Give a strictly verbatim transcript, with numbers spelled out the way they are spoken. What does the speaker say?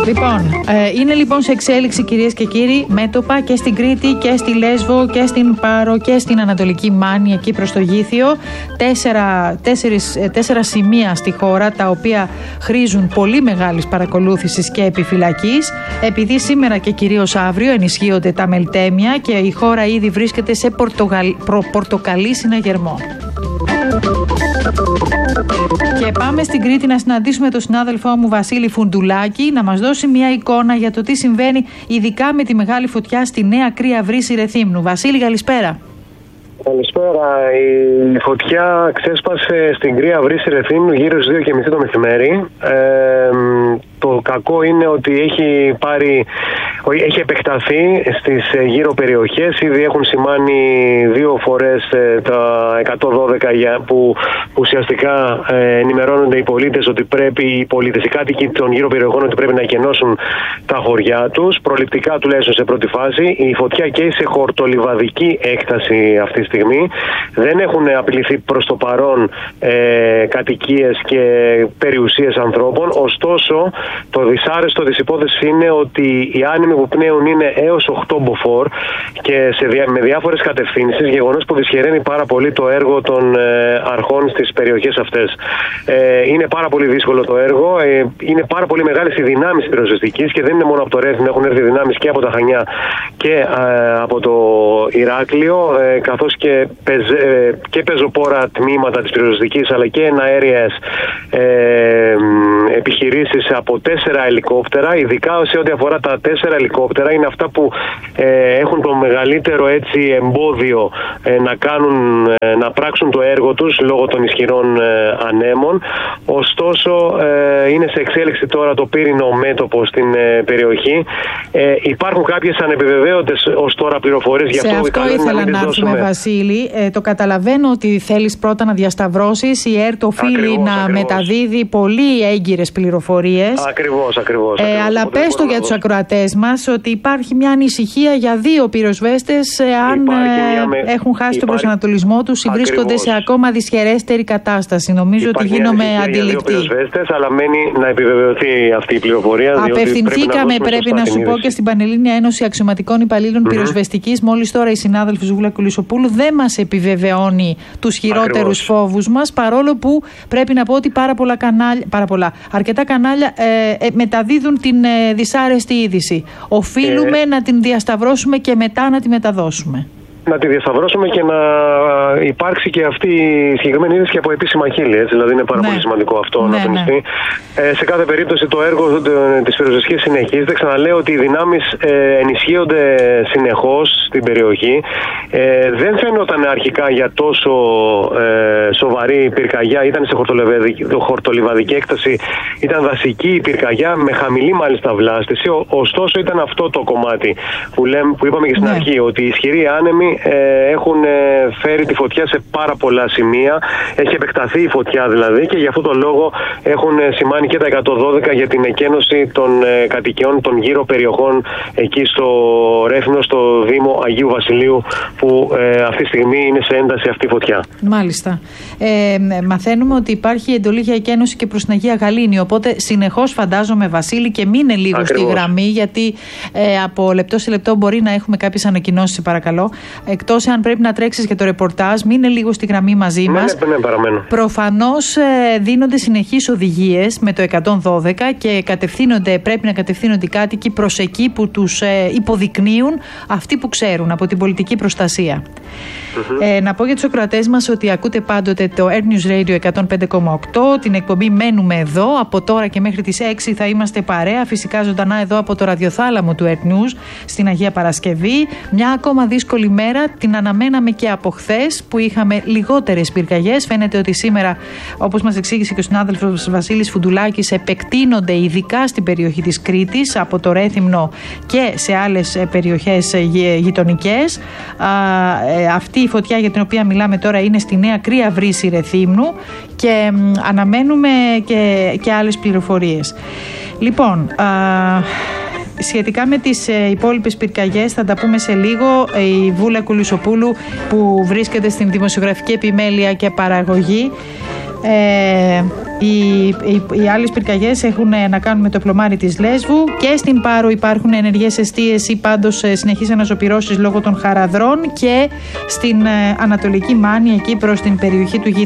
Λοιπόν, ε, είναι λοιπόν σε εξέλιξη, κυρίες και κύριοι, μέτωπα και στην Κρήτη και στη Λέσβο και στην Πάρο και στην Ανατολική Μάνη, εκεί προς το Γήθιο. Τέσσερα, τέσσερις, τέσσερα σημεία στη χώρα, τα οποία χρήζουν πολύ μεγάλης παρακολούθησης και επιφυλακής, επειδή σήμερα και κυρίως αύριο ενισχύονται τα μελτέμια και η χώρα ήδη βρίσκεται σε πορτογαλ, προ, πορτοκαλί συναγερμό. Και πάμε στην Κρήτη να συναντήσουμε τον συνάδελφό μου Βασίλη Φουντουλάκη να μας δώσει μια εικόνα για το τι συμβαίνει ειδικά με τη μεγάλη φωτιά στη Νέα Κρία Βρύση Ρεθύμνου. Βασίλη, καλησπέρα. Καλησπέρα. Η φωτιά ξέσπασε στην Κρία Βρύση Ρεθύμνου γύρω στις δύο και μισή το μεσημέρι. Ε, το κακό είναι ότι έχει πάρει, έχει επεκταθεί στις γύρω περιοχές. Ήδη έχουν σημάνει δύο φορές τα εκατόν δώδεκα για, που ουσιαστικά ε, ενημερώνονται οι πολίτες ότι πρέπει, οι πολίτες, οι κάτοικοι των γύρω περιοχών, ότι πρέπει να εκενώσουν τα χωριά τους. Προληπτικά τουλάχιστον σε πρώτη φάση. Η φωτιά καίει σε χορτολιβαδική έκταση αυτή τη στιγμή. Δεν έχουν απειληθεί προς το παρόν ε, κατοικίες και περιουσίες ανθρώπων. Ωστόσο, το δυσάρεστο της υπόθεσης είναι ότι οι άνεμοι που πνέουν είναι έως οκτώ μποφόρ και σε δια, με διάφορες κατευθύνσεις, γεγονός που δυσχεραίνει πάρα πολύ το έργο των ε, αρχών στις περιοχές αυτές. Ε, είναι πάρα πολύ δύσκολο το έργο, ε, είναι πάρα πολύ μεγάλες οι δυνάμεις πυροσβεστικής και δεν είναι μόνο από το Ρέθυμνο, έχουν έρθει δυνάμεις και από τα Χανιά και ε, από το Ηράκλειο, ε, καθώς και, πεζ, ε, και πεζοπόρα τμήματα της πυροσβεστικής αλλά και εναέριες ε, επιχειρήσεις από τέσσερα ελικόπτερα. Ειδικά σε ό,τι αφορά τα τέσσερα ελικόπτερα, είναι αυτά που ε, έχουν το μεγαλύτερο έτσι εμπόδιο ε, να κάνουν, ε, να πράξουν το έργο τους λόγω των ισχυρών ε, ανέμων. Ωστόσο, ε, είναι σε εξέλιξη τώρα το πύρινο μέτωπο στην ε, περιοχή. Ε, υπάρχουν κάποιες ανεπιβεβαίωτες ως τώρα πληροφορίες. Σε αυτό, αυτό ήθελα να, να έρθουμε, Βασίλη. Ε, το καταλαβαίνω ότι θέλεις πρώτα να διασταυρώσεις. Η ΕΡΤ οφείλει ακριβώς, να ακριβώς. μεταδίδει πολύ έγκυρες πληροφορίες. Ακριβώς, ακριβώς. Ε, ακριβώς αλλά πες το για τους ακροατές μας ότι υπάρχει μια ανησυχία για δύο πυροσβέστες αν με... έχουν χάσει υπάρχει... τον προσανατολισμό τους ή βρίσκονται σε ακόμα δυσχερέστερη κατάσταση. Νομίζω υπάρχει ότι γίνομαι αντιληπτή. Δύο πυροσβέστες, αλλά μένει να επιβεβαιωθεί αυτή η πληροφορία. Απευθυνθήκαμε, πρέπει, πρέπει να σου πω, και στην Πανελλήνια Ένωση Αξιωματικών Υπαλλήλων mm-hmm. Πυροσβεστικής. Μόλις τώρα η συνάδελφος Ζούλα Κουλισοπούλου δεν μας επιβεβαιώνει τους χειρότερους φόβους μας, παρόλο που πρέπει να πω ότι πάρα πολλά κανάλια, πάρα πολλά, αρκετά κανάλια ε, ε, μεταδίδουν την ε, δυσάρεστη είδηση. Οφείλουμε ε... να την διασταυρώσουμε και μετά να τη μεταδώσουμε. Να τη διασταυρώσουμε και να υπάρξει και αυτή η συγκεκριμένη είδηση και από επίσημα χείλη. Έτσι, δηλαδή είναι πάρα ναι. πολύ σημαντικό αυτό ναι, να τονιστεί. Ναι. Ε, σε κάθε περίπτωση το έργο της πυροσβεστικής συνεχίζεται. Ξαναλέω ότι οι δυνάμεις ε, ενισχύονται συνεχώς στην περιοχή. Ε, δεν φαίνονταν αρχικά για τόσο ε, σοβαρή πυρκαγιά. Ήταν σε χορτολιβαδική έκταση. Ήταν δασική η πυρκαγιά με χαμηλή μάλιστα βλάστηση. Ο, ωστόσο ήταν αυτό το κομμάτι που, λέμε, που είπαμε και στην ναι. αρχή, ότι οι ισχυροί άνεμοι Ε, έχουν ε, φέρει τη φωτιά σε πάρα πολλά σημεία. Έχει επεκταθεί η φωτιά δηλαδή και για αυτόν τον λόγο έχουν ε, σημάνει και τα εκατόν δώδεκα για την εκένωση των ε, κατοικιών των γύρω περιοχών εκεί στο Ρέθυμνο, στο Δήμο Αγίου Βασιλείου, που ε, αυτή τη στιγμή είναι σε ένταση αυτή η φωτιά. Μάλιστα. Ε, μαθαίνουμε ότι υπάρχει εντολή για εκένωση και προς την Αγία Γαλήνη, οπότε συνεχώς φαντάζομαι, Βασίλη, και μείνε λίγο Ακριβώς. στη γραμμή, γιατί ε, από λεπτό σε λεπτό μπορεί να έχουμε κάποιες ανακοινώσεις, παρακαλώ. Εκτός αν πρέπει να τρέξεις και το ρεπορτάζ, μείνε λίγο στη γραμμή μαζί μας. Ναι, ναι, ναι, παραμένω. Προφανώς ε, δίνονται συνεχείς οδηγίες με το εκατόν δώδεκα και κατευθύνονται, πρέπει να κατευθύνονται οι κάτοικοι προς εκεί που τους ε, υποδεικνύουν αυτοί που ξέρουν από την πολιτική προστασία. Mm-hmm. Ε, να πω για τους ακροατές μας ότι ακούτε πάντοτε το Air News Radio εκατόν πέντε κόμμα οκτώ, την εκπομπή Μένουμε Εδώ. Από τώρα και μέχρι τις έξι θα είμαστε παρέα, φυσικά ζωντανά εδώ από το ραδιοθάλαμο του Air News στην Αγία Παρασκευή. Μια ακόμα δύσκολη μέρα την αναμέναμε και από χθες που είχαμε λιγότερες πυρκαγιές. Φαίνεται ότι σήμερα, όπως μας εξήγησε και ο συνάδελφος Βασίλης Φουντουλάκης, επεκτείνονται ειδικά στην περιοχή της Κρήτης από το Ρέθυμνο και σε άλλες περιοχές γειτονικές. Αυτή η φωτιά για την οποία μιλάμε τώρα είναι στη Νέα Κρία Βρύση Ρεθύμνου και αναμένουμε και, και άλλες πληροφορίες. Λοιπόν, α, σχετικά με τις ε, υπόλοιπες πυρκαγιές θα τα πούμε σε λίγο. Η Βούλα Κουλισοπούλου που βρίσκεται στην δημοσιογραφική επιμέλεια και παραγωγή ε, Οι, οι, οι άλλες πυρκαγιές έχουν να κάνουν με το πλωμάρι της Λέσβου και στην Πάρο υπάρχουν ενεργές εστίες ή πάντως συνεχείς αναζωπυρώσεις λόγω των χαραδρών και στην ε, Ανατολική Μάνη εκεί προς την περιοχή του Γήθου.